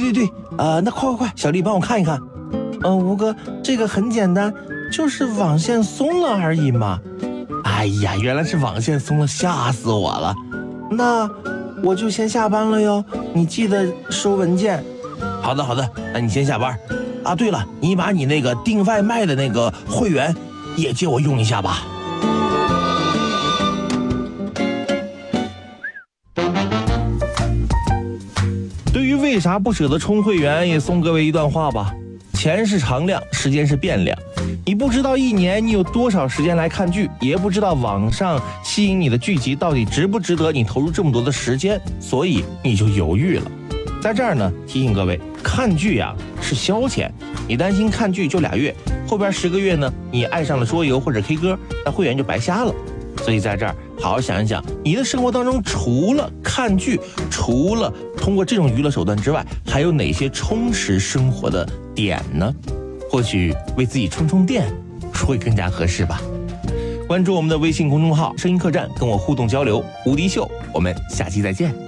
对，那快，小丽帮我看一看。吴哥，这个很简单，就是网线松了而已嘛。哎呀，原来是网线松了，吓死我了。那我就先下班了哟，你记得收文件。好的，那你先下班。对了，你把你那个订外卖的那个会员也借我用一下吧。对于为啥不舍得充会员，也送各位一段话吧。钱是常量，时间是变量。你不知道一年你有多少时间来看剧，也不知道网上吸引你的剧集到底值不值得你投入这么多的时间，所以你就犹豫了。在这儿呢，提醒各位，看剧是消遣，你担心看剧就2月，后边10个月呢，你爱上了桌游或者 K 歌，那会员就白瞎了。所以在这儿好好想一想，你的生活当中除了看剧，除了通过这种娱乐手段之外，还有哪些充实生活的点呢？或许为自己充电会更加合适吧。关注我们的微信公众号声音客栈，跟我互动交流。无敌秀，我们下期再见。